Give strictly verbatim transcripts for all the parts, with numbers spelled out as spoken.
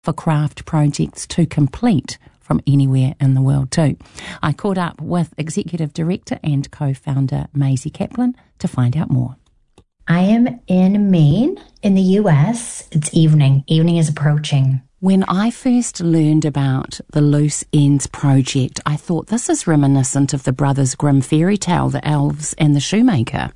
for craft projects to complete from anywhere in the world too. I caught up with Executive Director and co-founder Maisie Kaplan to find out more. I am in Maine in the U S. It's evening. Evening is approaching. When I first learned about the Loose Ends project, I thought this is reminiscent of the Brothers Grimm fairy tale, The Elves and the Shoemaker.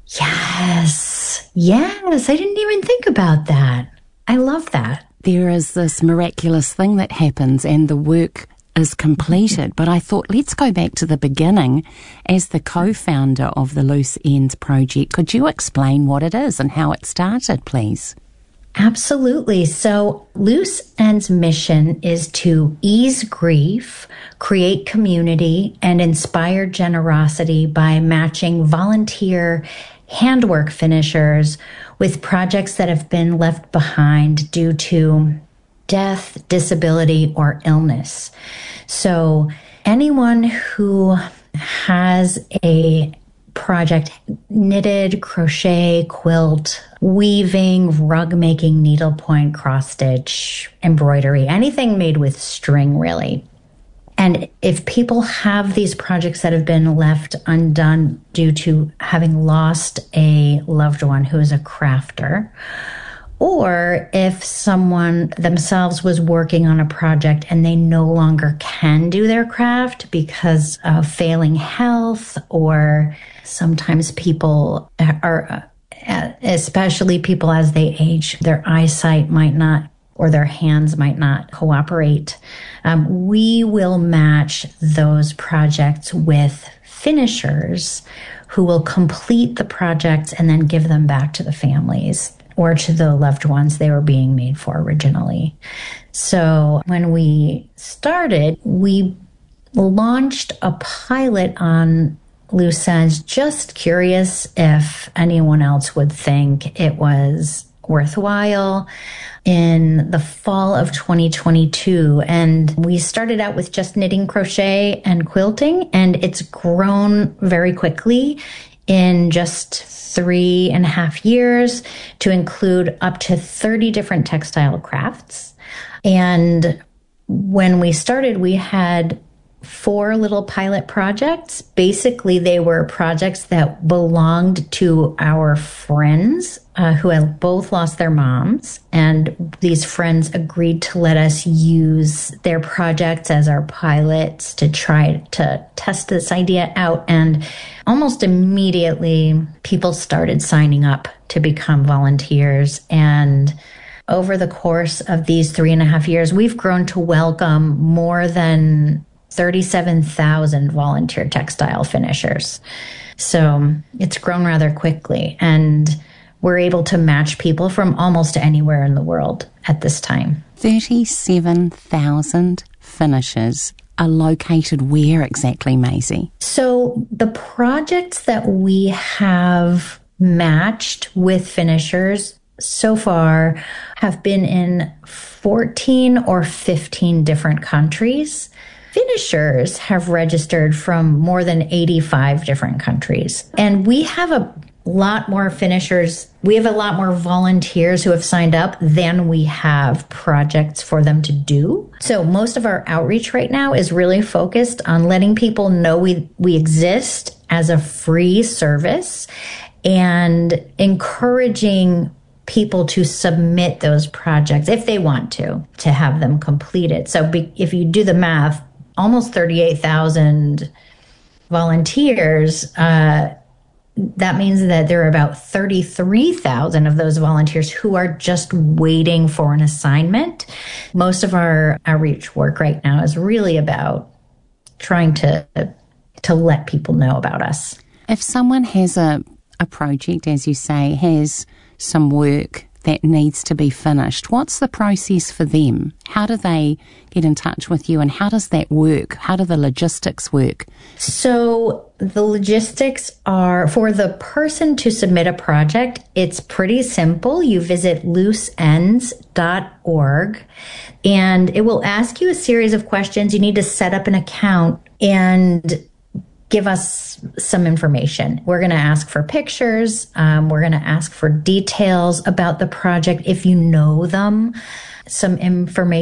Yes. Yes. I didn't even think about that. I love that. There is this miraculous thing that happens and the work is completed. But I thought, let's go back to the beginning. As the co-founder of the Loose Ends project, could you explain what it is and how it started, please? Absolutely. So Loose Ends' mission is to ease grief, create community, and inspire generosity by matching volunteer handwork finishers with projects that have been left behind due to death, disability, or illness. So anyone who has a project, knitted, crochet, quilt, weaving, rug making, needlepoint, cross stitch, embroidery, anything made with string, really. And if people have these projects that have been left undone due to having lost a loved one who is a crafter, or if someone themselves was working on a project and they no longer can do their craft because of failing health, or sometimes people are, especially people as they age, their eyesight might not, or their hands might not cooperate, um, we will match those projects with finishers who will complete the projects and then give them back to the families or to the loved ones they were being made for originally. So when we started, we launched a pilot on Loose Ends, just curious if anyone else would think it was worthwhile, in the fall of twenty twenty-two. And we started out with just knitting, crochet, and quilting, and it's grown very quickly in just three and a half years to include up to thirty different textile crafts. And when we started, we had four little pilot projects. Basically, they were projects that belonged to our friends uh, who had both lost their moms. And these friends agreed to let us use their projects as our pilots to try to test this idea out. And almost immediately, people started signing up to become volunteers. And over the course of these three and a half years, we've grown to welcome more than thirty-seven thousand volunteer textile finishers. So it's grown rather quickly, and we're able to match people from almost anywhere in the world at this time. thirty-seven thousand finishers are located where exactly, Maisie? So the projects that we have matched with finishers so far have been in fourteen or fifteen different countries. Finishers have registered from more than eighty-five different countries. And we have a lot more finishers. We have a lot more volunteers who have signed up than we have projects for them to do. So most of our outreach right now is really focused on letting people know we, we exist as a free service and encouraging people to submit those projects if they want to, to have them completed. So be, if you do the math, almost thirty-eight thousand volunteers, uh, that means that there are about thirty-three thousand of those volunteers who are just waiting for an assignment. Most of our outreach work right now is really about trying to to let people know about us. If someone has a, a project, as you say, has some work that needs to be finished, what's the process for them? How do they get in touch with you, and how does that work? How do the logistics work? So the logistics are, for the person to submit a project, it's pretty simple. You visit loose ends dot org and it will ask you a series of questions. You need to set up an account and give us some information. We're going to ask for pictures. Um, we're going to ask for details about the project if you know them, some information